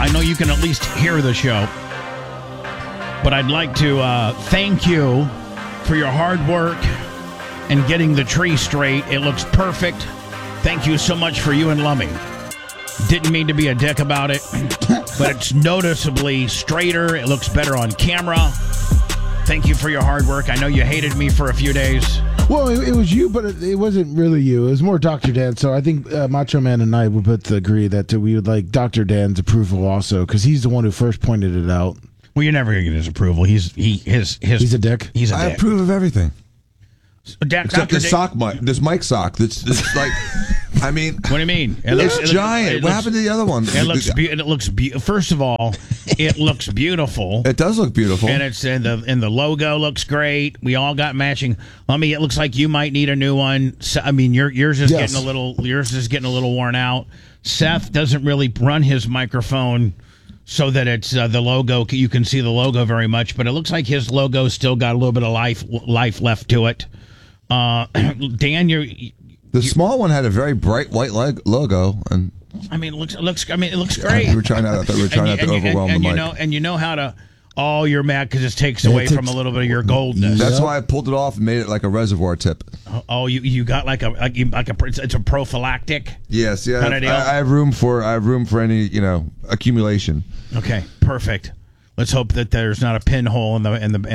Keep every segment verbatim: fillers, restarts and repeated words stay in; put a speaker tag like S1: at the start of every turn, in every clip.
S1: I know you can at least hear the show. But I'd like to uh, thank you for your hard work and getting the tree straight. It looks perfect. Thank you so much for you and Lummy. Didn't mean to be a dick about it, but it's noticeably straighter. It looks better on camera. Thank you for your hard work. I know you hated me for a few days.
S2: Well, it, it was you, but it, it wasn't really you. It was more Doctor Dan. So I think uh, Macho Man and I would both agree that uh, we would like Doctor Dan's approval also, because he's the one who first pointed it out.
S1: Well, you're never going to get his approval. He's he his his.
S2: He's a dick.
S1: He's a
S3: I
S1: dick.
S3: approve of everything.
S1: Da-
S3: Except
S1: Doctor
S3: this
S1: Dan-
S3: sock mic, this mic sock. That's, that's like, I mean,
S1: What do you mean? It
S3: it's
S1: looks- it
S3: giant.
S1: looks- it
S3: what
S1: looks-
S3: happened to the other one?
S1: It looks. Be- it looks. Be- First of all, it looks beautiful.
S3: It does look beautiful.
S1: And it's in the and the logo looks great. We all got matching. I mean, it looks like you might need a new one. So, I mean, your yours is
S2: Yes.
S1: getting a little. Yours is getting a little worn out. Seth doesn't really run his microphone so that it's uh, the logo. You can see the logo very much, but it looks like his logo still got a little bit of life life left to it. Uh, Dan, you're.
S3: the small one had a very bright white leg- logo, and
S1: I mean, it looks. It looks. I mean, it looks great.
S3: we were trying not to, we were trying
S1: and,
S3: not to
S1: you- and,
S3: overwhelm
S1: and, and
S3: the
S1: you
S3: mic.
S1: know, and you know how to. Oh, you're mad because it takes
S2: Yeah, it
S1: away
S2: takes-
S1: from a little bit of your goldness.
S3: That's
S2: Yep.
S3: why I pulled it off and made it like a reservoir tip.
S1: Oh, you you got like a like, you- like a it's a prophylactic.
S3: Yes, yeah.
S1: Kinda
S3: I,
S1: deal.
S3: I have room for I have room for any you know accumulation.
S1: Okay, perfect. Let's hope that there's not a pinhole in the in the in, in, in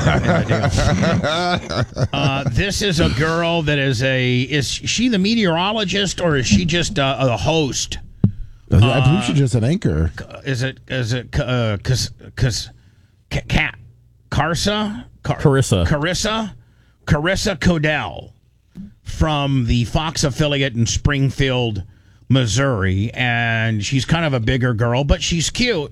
S1: the deal. Uh, this is a girl that is a is she the meteorologist or is she just a, a host?
S2: I believe she's just an anchor.
S1: Is it is it uh, cause cause cat Carsa Car-
S4: Carissa.
S1: Carissa Carissa Codell from the Fox affiliate in Springfield, Missouri, and she's kind of a bigger girl, but she's cute.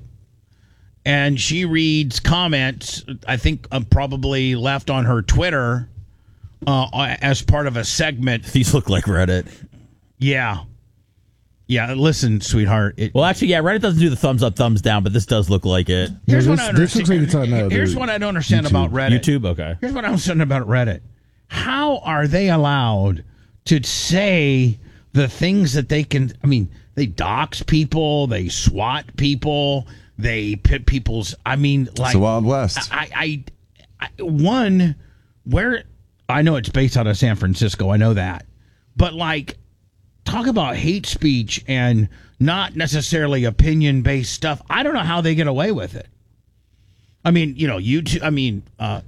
S1: And she reads comments, I think uh, probably left on her Twitter uh, as part of a segment.
S4: These look like Reddit.
S1: Yeah. Yeah, listen, sweetheart. It,
S4: Well, actually, yeah, Reddit doesn't do the thumbs up, thumbs down, but this does look like it.
S1: here's
S2: Yeah,
S1: what
S2: this-
S1: I
S2: this looks like
S1: understand.
S2: it's on, uh,
S1: Here's
S2: the
S1: what I don't understand
S2: YouTube.
S1: about Reddit.
S4: YouTube, okay.
S1: Here's what I don't understand about Reddit. How are they allowed to say the things that they can? I mean, they dox people, they SWAT people, they pit people's. I mean, like
S3: It's the Wild West.
S1: I, I, I, one where I know it's based out of San Francisco. I know that, but like, talk about hate speech and not necessarily opinion based stuff. I don't know how they get away with it. I mean, you know, YouTube. I mean, uh,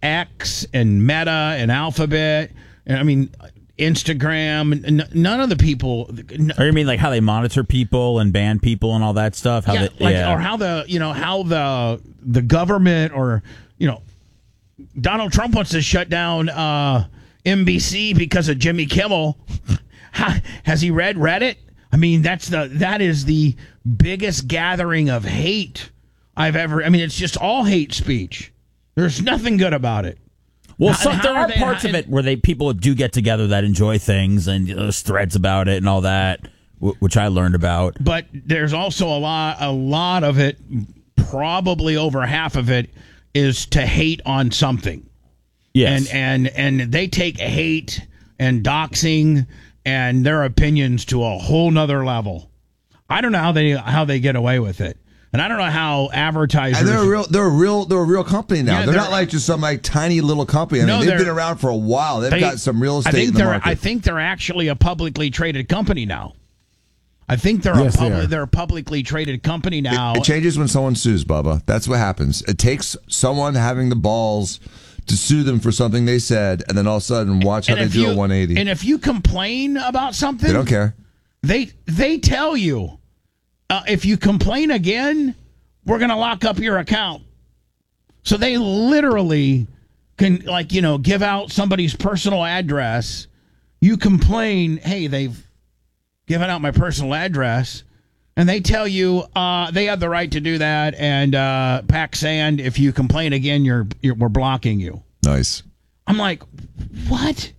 S1: X and Meta and Alphabet, and I mean, Instagram. N- none of the people. N-
S4: Or you mean like how they monitor people and ban people and all that stuff? How
S1: yeah,
S4: they,
S1: like,
S4: yeah.
S1: or how the you know how the the government or you know Donald Trump wants to shut down uh, N B C because of Jimmy Kimmel. Ha- Has he read Reddit? I mean, that's the that is the biggest gathering of hate I've ever. I mean, it's just all hate speech. There's nothing good about it.
S4: Well,
S1: How-
S4: some,
S1: how
S4: there
S1: are
S4: are
S1: they-
S4: parts
S1: how-
S4: of it where they people do get together that enjoy things, and you know, there's threads about it and all that, w- which I learned about.
S1: But there's also a lot, a lot of it. Probably over half of it is to hate on something.
S4: Yes,
S1: And and and they take hate and doxing and their opinions to a whole nother level. I don't know how they how they get away with it, and I don't know how advertisers.
S3: And they're a real, they're a real, they're a real company now.
S1: Yeah,
S3: they're,
S1: they're-
S3: not like just some like tiny little company. I
S1: No,
S3: mean, they've
S1: they're-
S3: been around for a while. They've
S1: they-
S3: got some real
S1: I
S3: estate
S1: think
S3: in the
S1: they're.
S3: market.
S1: I think they're actually a publicly traded company now. I think they're
S2: Yes,
S1: a
S2: they
S1: public,
S2: are.
S1: they're a publicly traded company now.
S3: It changes when someone sues, Bubba. That's what happens. It takes someone having the balls to sue them for something they said, and then all of a sudden watch how
S1: And
S3: they
S1: if
S3: do
S1: you-
S3: a one eighty.
S1: And if you complain about something,
S3: They don't care.
S1: They they tell you uh, if you complain again, we're going to lock up your account. So they literally can, like, you know, give out somebody's personal address. You complain, hey, they've given out my personal address, and they tell you uh, they have the right to do that. And uh, pack sand, if you complain again, you're, you're we're blocking you.
S3: Nice.
S1: I'm like, what?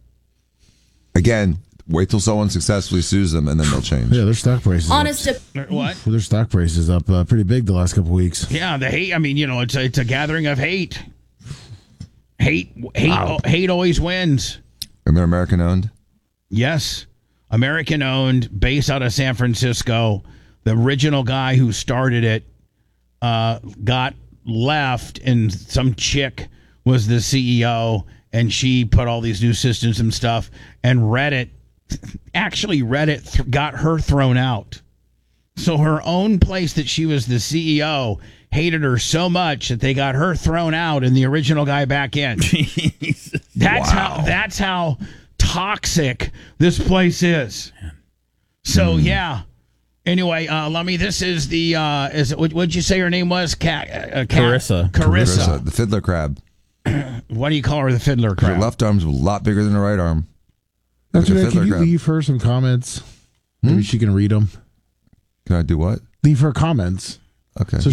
S3: Again, wait till someone successfully sues them, and then they'll change.
S2: Yeah, their stock price is
S5: Honest
S2: up.
S5: to
S1: What?
S2: Well, their stock price is up uh, pretty big the last couple weeks.
S1: Yeah, the hate. I mean, you know, it's a, it's a gathering of hate. Hate, hate, hate always wins.
S3: And they're American owned.
S1: Yes, American owned, based out of San Francisco. the original guy who started it uh, got left, and some chick was the C E O, and she put all these new systems and stuff, and Reddit, actually Reddit th- got her thrown out. So her own place that she was the C E O hated her so much that they got her thrown out and the original guy back in. That's
S3: Wow.
S1: how that's how toxic this place is. So
S3: Mm.
S1: yeah. Anyway, uh, Lummy, this is the uh, is it, what what'd you say her name was? Cat, uh, Cat
S4: Carissa.
S1: Carissa.
S3: Carissa, the fiddler crab.
S1: What do you call her? The fiddler
S3: Her
S1: crab.
S3: left arm's a lot bigger than her right arm.
S2: That's
S3: Like a
S2: right.
S3: fiddler
S2: Can you
S3: crab.
S2: leave her some comments? Maybe she can read them.
S3: Can I do what?
S2: Leave her comments.
S3: Okay.
S2: So